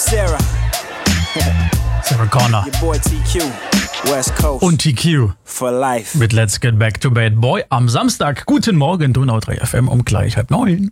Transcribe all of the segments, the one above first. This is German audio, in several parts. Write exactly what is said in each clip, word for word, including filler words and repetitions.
Sarah. Sarah Connor. Your boy T Q. West Coast. Und T Q. For life. Mit Let's Get Back to Bad Boy am Samstag. Guten Morgen, Donau drei F M um gleich halb neun.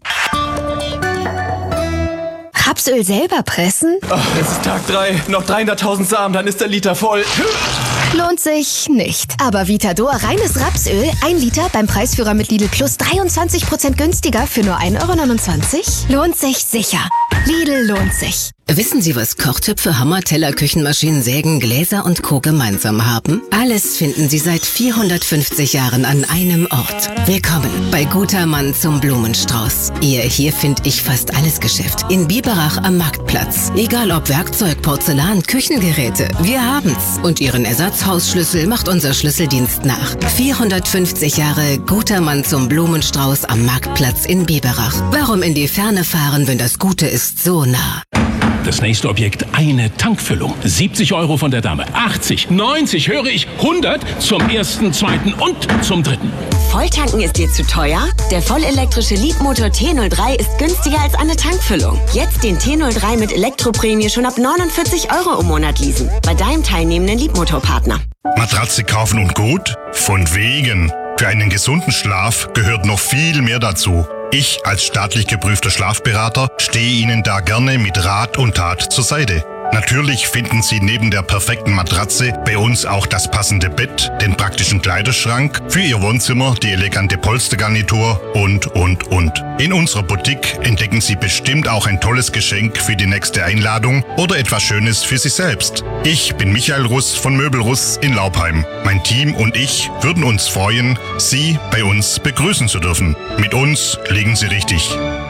Rapsöl selber pressen? Oh, es ist Tag drei. Noch dreihunderttausend Samen, dann ist der Liter voll. Lohnt sich nicht. Aber Vitador reines Rapsöl, ein Liter beim Preisführer mit Lidl Plus dreiundzwanzig Prozent günstiger für nur ein Euro neunundzwanzig? Lohnt sich sicher. Lidl lohnt sich. Wissen Sie, was Kochtöpfe, Hammer, Teller, Küchenmaschinen, Sägen, Gläser und Co. gemeinsam haben? Alles finden Sie seit vierhundertfünfzig Jahren an einem Ort. Willkommen bei Guter Mann zum Blumenstrauß. Ihr Hier find ich fast alles Geschäft in Biberach am Marktplatz. Egal ob Werkzeug, Porzellan, Küchengeräte, wir haben's. Und Ihren Ersatzhausschlüssel macht unser Schlüsseldienst nach. vierhundertfünfzig Jahre Guter Mann zum Blumenstrauß am Marktplatz in Biberach. Warum in die Ferne fahren, wenn das Gute ist so nah? Das nächste Objekt, eine Tankfüllung. siebzig Euro von der Dame. achtzig, neunzig, höre ich, hundert zum ersten, zweiten und zum dritten. Volltanken ist dir zu teuer? Der vollelektrische Leapmotor T null drei ist günstiger als eine Tankfüllung. Jetzt den T null drei mit Elektroprämie schon ab neunundvierzig Euro im Monat leasen. Bei deinem teilnehmenden Leapmotor-Partner. Matratze kaufen und gut? Von wegen. Für einen gesunden Schlaf gehört noch viel mehr dazu. Ich als staatlich geprüfter Schlafberater stehe Ihnen da gerne mit Rat und Tat zur Seite. Natürlich finden Sie neben der perfekten Matratze bei uns auch das passende Bett, den praktischen Kleiderschrank, für Ihr Wohnzimmer die elegante Polstergarnitur und, und, und. In unserer Boutique entdecken Sie bestimmt auch ein tolles Geschenk für die nächste Einladung oder etwas Schönes für sich selbst. Ich bin Michael Russ von Möbel Russ in Laubheim. Mein Team und ich würden uns freuen, Sie bei uns begrüßen zu dürfen. Mit uns liegen Sie richtig.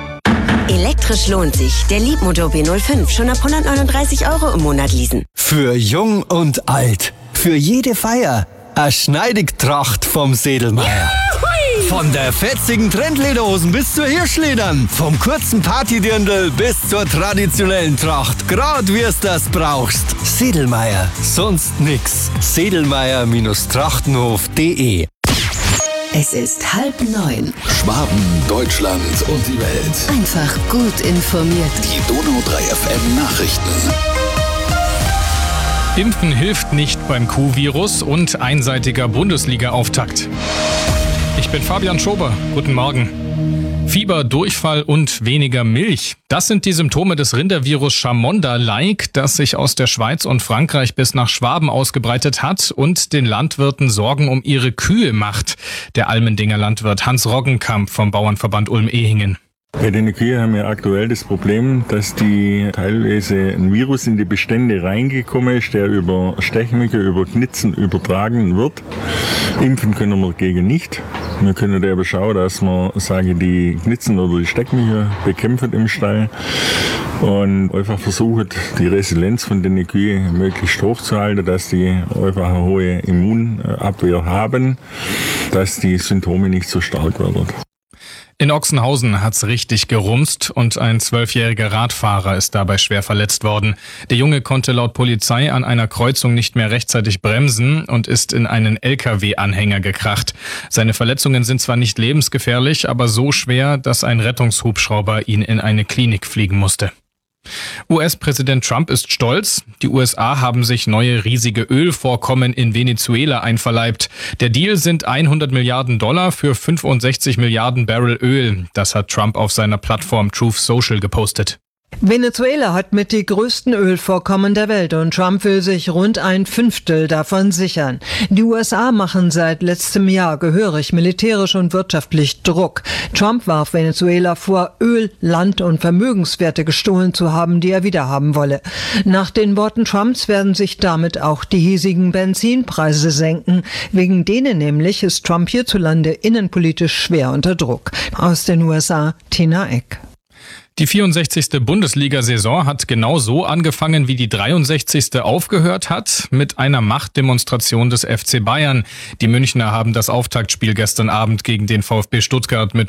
Elektrisch lohnt sich. Der Leapmotor B null fünf schon ab hundertneununddreißig Euro im Monat leasen. Für jung und alt. Für jede Feier. A Schneidigtracht vom Sedelmeier. Von der fetzigen Trendlederhosen bis zur Hirschledern. Vom kurzen Partydirndl bis zur traditionellen Tracht. Grad wie's das brauchst. Sedelmeier. Sonst nix. Sedelmeier Trachtenhof punkt de. Es ist halb neun. Schwaben, Deutschland und die Welt. Einfach gut informiert. Die Donau drei F M Nachrichten. Impfen hilft nicht beim Q-Virus und einseitiger Bundesliga-Auftakt. Ich bin Fabian Schober. Guten Morgen. Fieber, Durchfall und weniger Milch. Das sind die Symptome des Rindervirus Chamonda-like, das sich aus der Schweiz und Frankreich bis nach Schwaben ausgebreitet hat und den Landwirten Sorgen um ihre Kühe macht. Der Almendinger Landwirt Hans Roggenkamp vom Bauernverband Ulm-Ehingen. Bei den Kühen haben wir aktuell das Problem, dass die teilweise ein Virus in die Bestände reingekommen ist, der über Stechmücke, über Knitzen übertragen wird. Impfen können wir dagegen nicht. Wir können aber schauen, dass wir, sage ich, die Knitzen oder die Stechmücke bekämpfen im Stall und einfach versuchen, die Resilienz von den Kühen möglichst hoch zu halten, dass die einfach eine hohe Immunabwehr haben, dass die Symptome nicht so stark werden. In Ochsenhausen hat's richtig gerumst und ein zwölfjähriger Radfahrer ist dabei schwer verletzt worden. Der Junge konnte laut Polizei an einer Kreuzung nicht mehr rechtzeitig bremsen und ist in einen L K W-Anhänger gekracht. Seine Verletzungen sind zwar nicht lebensgefährlich, aber so schwer, dass ein Rettungshubschrauber ihn in eine Klinik fliegen musste. U S-Präsident Trump ist stolz. Die U S A haben sich neue riesige Ölvorkommen in Venezuela einverleibt. Der Deal sind hundert Milliarden Dollar für fünfundsechzig Milliarden Barrel Öl. Das hat Trump auf seiner Plattform Truth Social gepostet. Venezuela hat mit die größten Ölvorkommen der Welt und Trump will sich rund ein Fünftel davon sichern. Die U S A machen seit letztem Jahr gehörig militärisch und wirtschaftlich Druck. Trump warf Venezuela vor, Öl, Land und Vermögenswerte gestohlen zu haben, die er wiederhaben wolle. Nach den Worten Trumps werden sich damit auch die hiesigen Benzinpreise senken. Wegen denen nämlich ist Trump hierzulande innenpolitisch schwer unter Druck. Aus den U S A, Tina Eck. Die vierundsechzigste Bundesliga-Saison hat genau so angefangen, wie die dreiundsechzigste aufgehört hat, mit einer Machtdemonstration des F C Bayern. Die Münchner haben das Auftaktspiel gestern Abend gegen den VfB Stuttgart mit